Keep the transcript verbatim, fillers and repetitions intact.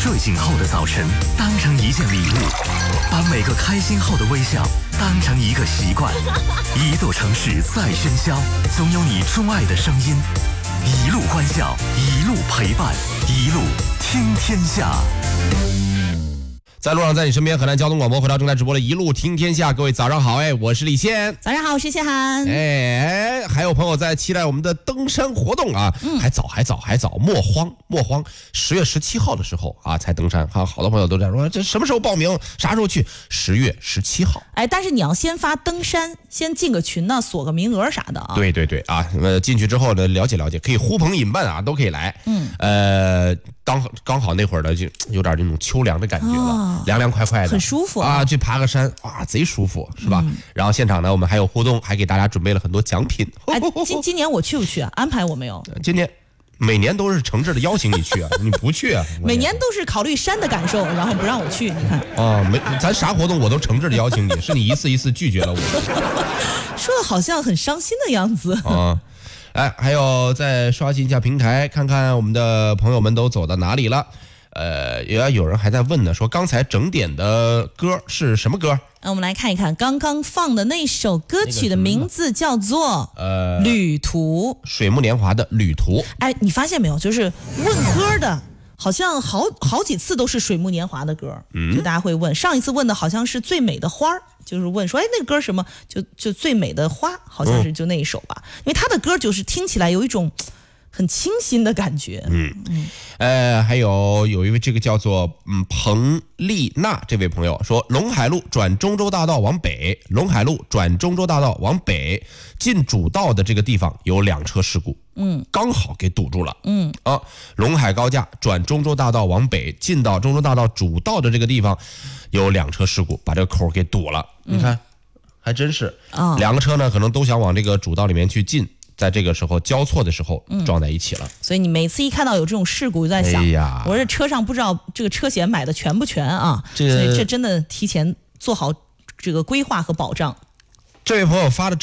睡醒后的早晨当成一件礼物，把每个开心后的微笑当成一个习惯。一座城市再喧嚣，总有你钟爱的声音。一路欢笑，一路陪伴，一路听天下。 在路上，在你身边，河南交通广播回到正在直播的一路听天下，各位早上好，哎，我是李现。 早上好，我是谢涵。 哎，还有朋友在期待我们的登山活动啊，嗯、还早还早还早，莫慌莫慌，十月十七号的时候啊才登山，哈，好多朋友都在说这什么时候报名，啥时候去？十月十七号。 哎，但是你要先发登山，先进个群呢，锁个名额啥的啊。 对对对啊，呃，进去之后呢，了解了解，可以呼朋引伴啊，都可以来。嗯，呃。刚刚好那会儿呢，就有点那种秋凉的感觉了，哦、凉凉快快的， 很舒服啊, 啊！去爬个山，哇，贼舒服，是吧？嗯、然后现场呢，我们还有互动，还给大家准备了很多奖品。 哎，今今年我去不去啊？安排我没有？ 今年每年都是诚挚的邀请你去啊，你不去啊？ 每年都是考虑山的感受，然后不让我去，你看。 啊，没，咱啥活动我都诚挚的邀请你，是你一次一次拒绝了我。 说的好像很伤心的样子。 啊。哎，还有再刷新一下平台，看看我们的朋友们都走到哪里了。呃，也有人还在问呢，说刚才整点的歌是什么歌？ 那我们来看一看，刚刚放的那首歌曲的名字叫做呃 《旅途》， 水木年华的《旅途》。 哎，你发现没有？就是问歌的。好像好好几次都是水木年华的歌，嗯，就大家会问。上一次问的好像是最美的花，就是问说，哎，那个歌什么？就就最美的花，好像是就那一首吧。嗯、因为他的歌就是听起来有一种很清新的感觉。 嗯嗯，呃，还有有一位这个叫做嗯彭丽娜这位朋友说，陇海路转中州大道往北，陇海路转中州大道往北，进主道的这个地方有两车事故。嗯，刚好给堵住了。嗯啊，陇海高架转中州大道往北，进到中州大道主道的这个地方，有两车事故，把这个口给堵了。嗯、你看，还真是。哦、两个车呢，可能都想往这个主道里面去进，在这个时候交错的时候撞在一起了。嗯、 所以你每次一看到有这种事故，就在想，哎呀，我这车上不知道这个车险买的全不全啊？这所以这真的提前做好这个规划和保障。 这位朋友发的。